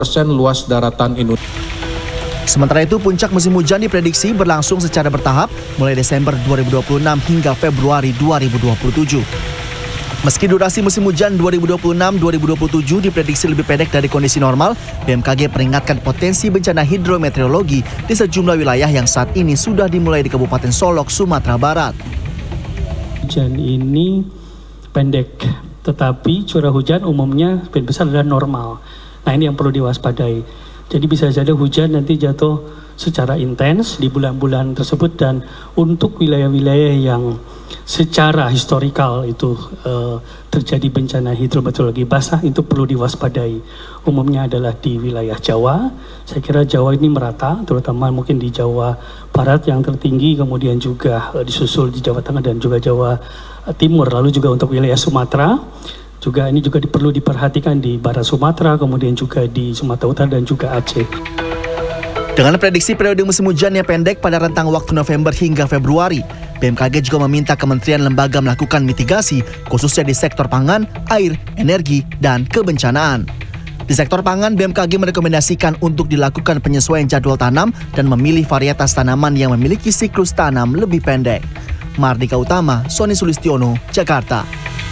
luas daratan Indonesia. Sementara itu, puncak musim hujan diprediksi berlangsung secara bertahap mulai Desember 2026 hingga Februari 2027. Meski durasi musim hujan 2026-2027 diprediksi lebih pendek dari kondisi normal, BMKG peringatkan potensi bencana hidrometeorologi di sejumlah wilayah yang saat ini sudah dimulai di Kabupaten Solok, Sumatera Barat. Hujan ini pendek, tetapi curah hujan umumnya sebagian besar adalah normal. Nah, ini yang perlu diwaspadai. Jadi bisa saja hujan nanti jatuh secara intens di bulan-bulan tersebut, dan untuk wilayah-wilayah yang secara historikal itu terjadi bencana hidrometeorologi basah itu perlu diwaspadai. Umumnya adalah di wilayah Jawa. Saya kira Jawa ini merata, terutama mungkin di Jawa Barat yang tertinggi, kemudian juga disusul di Jawa Tengah dan juga Jawa Timur. Lalu juga untuk wilayah Sumatera, juga ini juga perlu diperhatikan di Barat Sumatera, kemudian juga di Sumatera Utara dan juga Aceh. Dengan prediksi periode musim hujan yang pendek pada rentang waktu November hingga Februari, BMKG juga meminta kementerian lembaga melakukan mitigasi, khususnya di sektor pangan, air, energi, dan kebencanaan. Di sektor pangan, BMKG merekomendasikan untuk dilakukan penyesuaian jadwal tanam dan memilih varietas tanaman yang memiliki siklus tanam lebih pendek. Mardika Utama, Sony Sulistiono, Jakarta.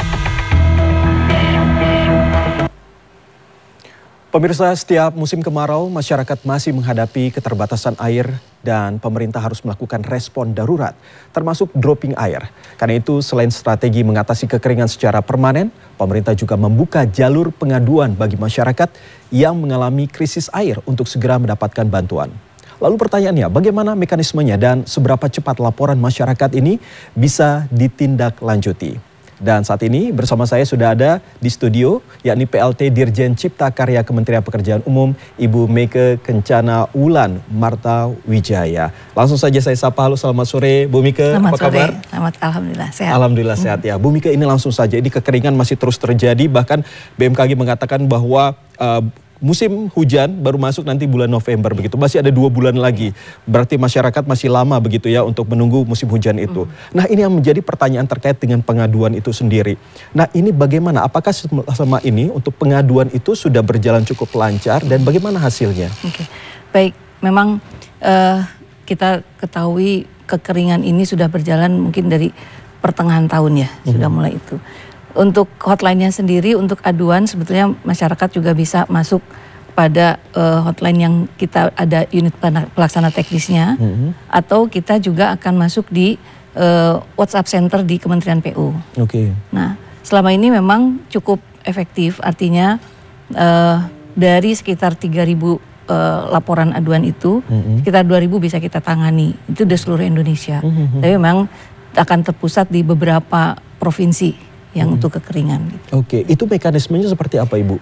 Pemirsa, setiap musim kemarau, masyarakat masih menghadapi keterbatasan air dan pemerintah harus melakukan respon darurat, termasuk dropping air. Karena itu, selain strategi mengatasi kekeringan secara permanen, pemerintah juga membuka jalur pengaduan bagi masyarakat yang mengalami krisis air untuk segera mendapatkan bantuan. Lalu pertanyaannya, bagaimana mekanismenya dan seberapa cepat laporan masyarakat ini bisa ditindaklanjuti? Dan saat ini bersama saya sudah ada di studio, yakni PLT Dirjen Cipta Karya Kementerian Pekerjaan Umum, Ibu Mike Kencana Wulan Marta Wijaya. Langsung saja saya sapa, halo selamat sore Bu Mike, apa kabar? Selamat, alhamdulillah sehat. Alhamdulillah sehat ya. Bu Mike, ini langsung saja, ini kekeringan masih terus terjadi, bahkan BMKG mengatakan bahwa musim hujan baru masuk nanti bulan November begitu. Masih ada 2 bulan lagi. Berarti masyarakat masih lama begitu ya untuk menunggu musim hujan itu. Nah, ini yang menjadi pertanyaan terkait dengan pengaduan itu sendiri. Nah, ini bagaimana? Apakah selama ini untuk pengaduan itu sudah berjalan cukup lancar dan bagaimana hasilnya? Oke. Baik, memang kita ketahui kekeringan ini sudah berjalan mungkin dari pertengahan tahun ya, sudah mulai itu. Untuk hotline-nya sendiri, untuk aduan sebetulnya masyarakat juga bisa masuk pada hotline yang kita ada unit pelaksana teknisnya, atau kita juga akan masuk di WhatsApp Center di Kementerian PU. Oke. Nah, selama ini memang cukup efektif, artinya dari sekitar 3.000 laporan aduan itu, sekitar 2.000 bisa kita tangani, itu di seluruh Indonesia. Tapi memang akan terpusat di beberapa provinsi yang untuk kekeringan. Gitu. Oke, itu mekanismenya seperti apa Ibu?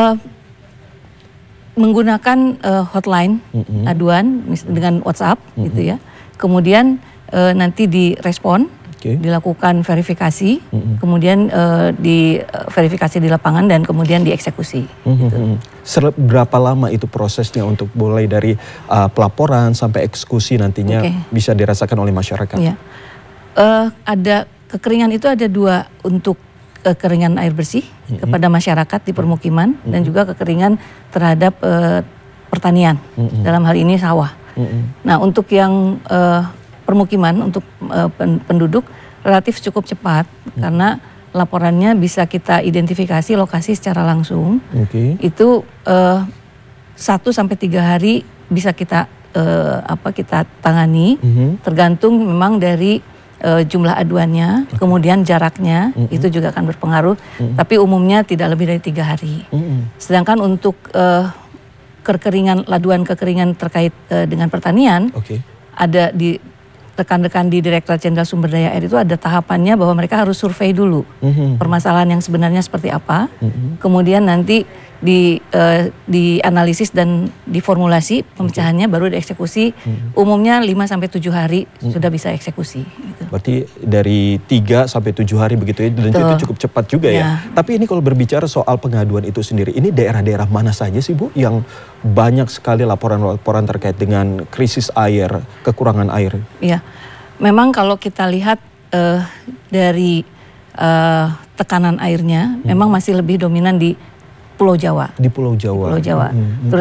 Menggunakan hotline aduan dengan WhatsApp gitu ya. Kemudian nanti direspon, dilakukan verifikasi, kemudian diverifikasi di lapangan dan kemudian dieksekusi. Gitu. Berapa lama itu prosesnya untuk mulai dari pelaporan sampai eksekusi nantinya bisa dirasakan oleh masyarakat? Ya. Ada kekeringan itu ada 2, untuk kekeringan air bersih kepada masyarakat di permukiman dan juga kekeringan terhadap pertanian, dalam hal ini sawah. Nah, untuk yang permukiman, untuk penduduk relatif cukup cepat karena laporannya bisa kita identifikasi lokasi secara langsung. Itu 1 sampai 3 hari bisa kita kita tangani, tergantung memang dari jumlah aduannya, kemudian jaraknya, itu juga akan berpengaruh. Tapi umumnya tidak lebih dari 3 hari. Sedangkan untuk kekeringan, aduan kekeringan terkait dengan pertanian, ada di rekan-rekan di Direktorat Jenderal Sumber Daya Air itu ada tahapannya bahwa mereka harus survei dulu permasalahan yang sebenarnya seperti apa, kemudian nanti dianalisis dan diformulasi pemecahannya, baru dieksekusi. Umumnya 5 sampai 7 hari sudah bisa eksekusi. Gitu. Berarti dari 3 sampai 7 hari begitu ya, dan itu cukup cepat juga ya. Tapi ini kalau berbicara soal pengaduan itu sendiri, ini daerah-daerah mana saja sih Bu yang banyak sekali laporan-laporan terkait dengan krisis air, kekurangan air? Iya, memang kalau kita lihat dari tekanan airnya, memang masih lebih dominan di Pulau Jawa. Di Pulau Jawa. Pulau Jawa.